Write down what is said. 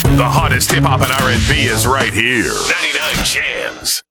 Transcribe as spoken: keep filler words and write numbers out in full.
The hottest hip hop and R and B is right here. ninety-nine Jams.